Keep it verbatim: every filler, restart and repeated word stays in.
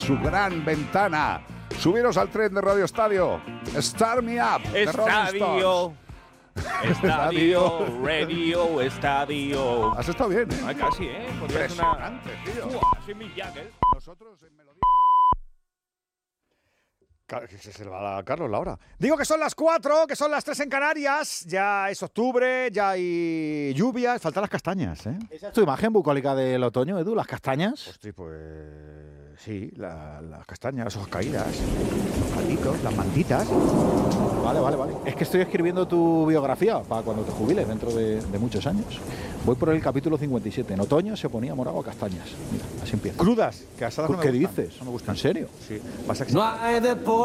Su gran ventana. Subiros al tren de Radio Estadio. Start Me Up. de Rolling Estadio. Stones. Estadio, radio, estadio. Has estado bien, ¿eh? Ay, casi, ¿eh? Podría ser una... Impresionante, tío. Uah, soy Mick Jagger. Nosotros en Melodía... Que se le va a Carlos la hora. Digo que son las cuatro, que son las tres en Canarias. Ya es octubre, ya hay lluvia. Faltan las castañas, ¿eh? ¿Esa es tu imagen bucólica del otoño, Edu? ¿Las castañas? Hostia, pues... Sí, la- las castañas, las hojas caídas, los calditos, las mantitas. Vale, vale, vale. Es que estoy escribiendo tu biografía para cuando te jubiles dentro de, de muchos años. Voy por el capítulo cincuenta y siete. En otoño se ponía morado a castañas. Mira, así empieza. Crudas, que asadas no me ¿Qué gustan. dices? No me gustan. ¿En serio? Sí. Pasa que No hay deporte